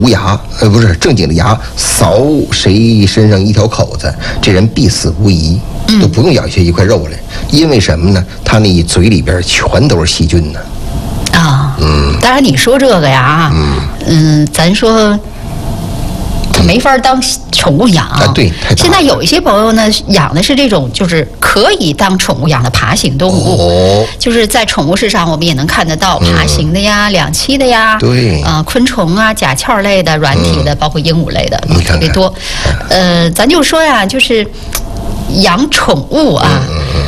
无牙，不是正经的牙，扫谁身上一条口子，这人必死无疑，都不用咬下一块肉来。因为什么呢？他那嘴里边全都是细菌呢。 啊，当然你说这个呀，咱说。没法当宠物养啊，对。 现在有一些朋友呢，养的是这种就是可以当宠物养的爬行动物，就是在宠物市场我们也能看得到爬行的呀、两栖的呀， 对， 昆虫啊、甲壳类的、软体的，包括鹦鹉类的，特别多。咱就说呀，就是养宠物啊，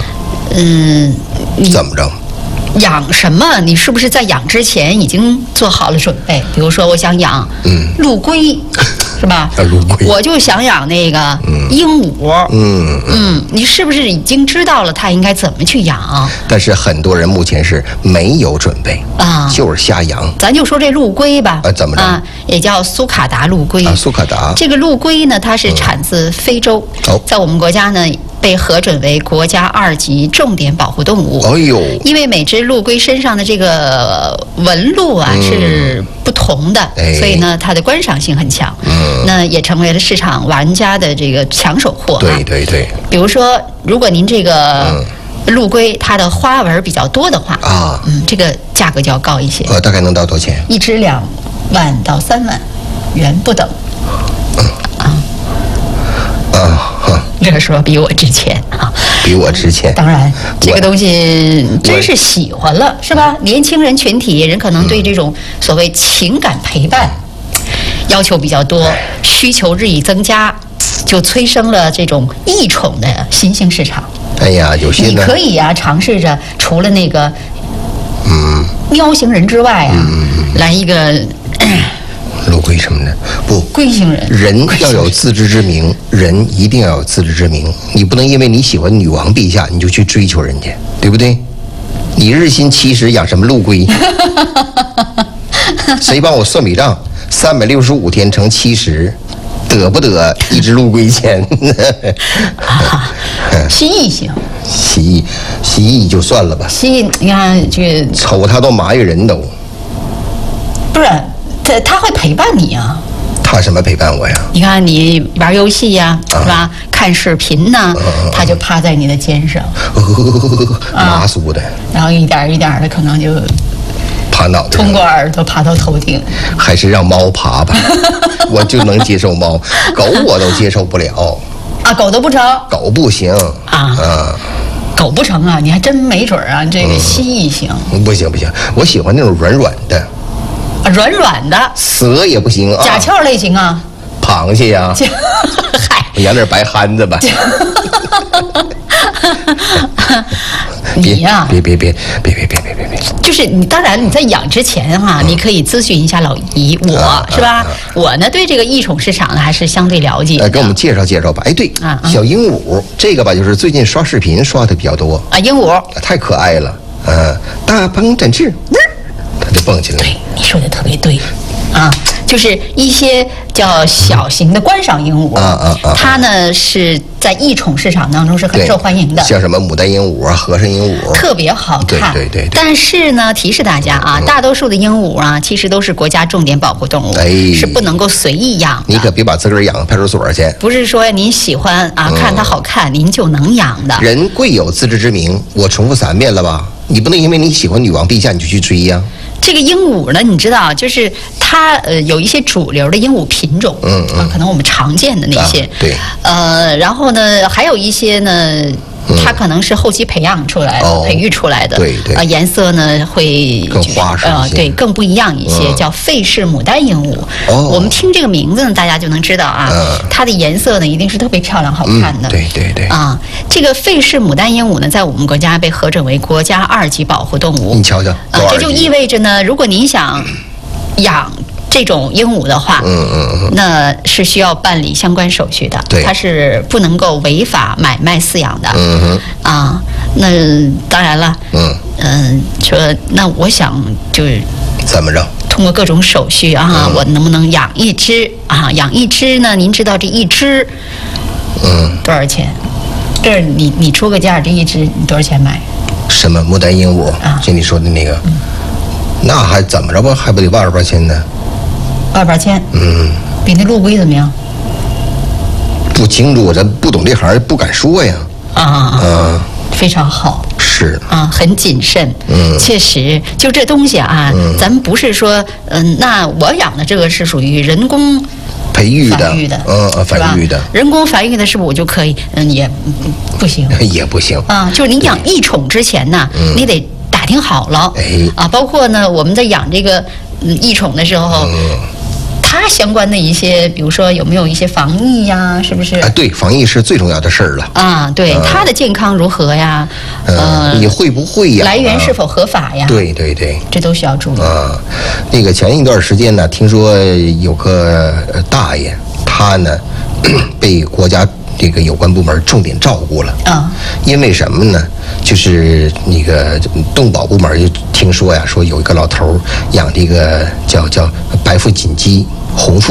怎么着？ 养什么？你是不是在养之前已经做好了准备？比如说，我想养陆龟，是吧？ 陆龟， 我就想养那个鹦鹉。你是不是已经知道了它应该怎么去养？ 但是很多人目前是没有准备啊，就是瞎养。 咱就说这陆龟吧， 怎么着？ 也叫苏卡达陆龟。 苏卡达这个陆龟呢，它是产自非洲，在我们国家呢被核准为国家2级重点保护动物。哎呦，因为每只陆龟身上的这个纹路啊是不同的，所以呢它的观赏性很强。那也成为了市场玩家的这个抢手货。 对。 比如说，如果您这个陆龟它的花纹比较多的话啊，这个价格就要高一些。 大概能到多少钱？ 一只2万到3万元不等。这说比我值钱啊！ 比我值钱。 当然，这个东西真是喜欢了，是吧？年轻人群体人可能对这种所谓情感陪伴要求比较多，需求日益增加，就催生了这种异宠的新兴市场。 哎呀，有些你可以啊，尝试着除了那个喵星人之外啊，来一个。 陆龟什么的不？ 龟星人， 人要有自知之明，人一定要有自知之明。你不能因为你喜欢女王陛下，你就去追求人家，对不对？你日薪70养什么陆龟？谁帮我算笔账？365天乘70，得不得一只陆龟钱？ 蜥蜴行。 蜥蜴就算了吧。 蜥蜴，你看这个瞅他都麻痹人都。 不是。他会陪伴你啊！ 他什么陪伴我呀？ 你看你玩游戏呀，是吧？看视频呢，他就趴在你的肩上， 麻酥的， 然后一点一点的，可能就爬脑袋， 通过耳朵爬到头顶。 还是让猫爬吧，我就能接受猫，狗我都接受不了。 啊，狗都不成？ 狗不行啊。狗不成啊？你还真没准啊！这个蜥蜴行。 不行，我喜欢那种软软的。 软软的， 蛇也不行啊， 甲壳类型啊， 螃蟹呀， 嗨， 我养点白憨子吧。 你呀， 别， 就是你，当然你在养之前哈，你可以咨询一下老姨，我是吧？我呢对这个异宠市场呢还是相对了解。 给我们介绍吧。哎，对，小鹦鹉这个吧，就是最近刷视频刷的比较多啊，鹦鹉太可爱了，大鹏展翅。它就蹦起来了。 对，你说的特别对，就是一些叫小型的观赏鹦鹉，它呢是在异宠市场当中是很受欢迎的， 像什么牡丹鹦鹉啊、和尚鹦鹉， 特别好看。 对。 但是呢，提示大家啊，大多数的鹦鹉啊，其实都是国家重点保护动物，是不能够随意养的。 你可别把自个儿养到派出所去。 不是说您喜欢看它好看，您就能养的。 人贵有自知之明，我重复3遍了吧？你不能因为你喜欢女王陛下，你就去追呀。 这个鹦鹉呢，你知道，就是它有一些主流的鹦鹉品种，可能我们常见的那些， 对， 然后呢，还有一些呢，它可能是后期培养出来的、培育出来的， 对， 颜色呢会更花哨一些， 对，更不一样一些，叫费氏牡丹鹦鹉。我们听这个名字呢，大家就能知道啊，它的颜色呢一定是特别漂亮、好看的。 对。 这个费氏牡丹鹦鹉呢，在我们国家被核准为国家2级保护动物。 你瞧瞧， 这就意味着呢，如果您想养这种鹦鹉的话，那是需要办理相关手续的，它是不能够违法买卖饲养的。那当然了，说那我想就是怎么着？ 通过各种手续我能不能养一只养一只呢？您知道这一只多少钱？这是你出个价，这一只你多少钱买？ 什么牡丹鹦鹉？就你说的那个，那还怎么着吧？还不得1万多块钱呢？ 200千，比那陆龟怎么样？ 不清楚，咱不懂这行，不敢说呀。 非常好。 是很谨慎。确实，就这东西啊，咱们不是说，那我养的这个是属于人工培育的， 繁育的，人工繁育的是不是我就可以？也不行， 也不行就是你养异宠之前呢，你得打听好了。包括呢，我们在养这个异宠的时候。它相关的一些，比如说有没有一些防疫呀？是不是？ 对，防疫是最重要的事儿了。 对，它的健康如何呀？ 你会不会养？ 来源是否合法呀？ 对， 这都需要注意。 那个前一段时间呢，听说有个大爷，他呢被国家这个有关部门重点照顾了。因为什么呢？就是那个动保部门就听说呀，说有一个老头养这个叫白腹锦鸡。红腹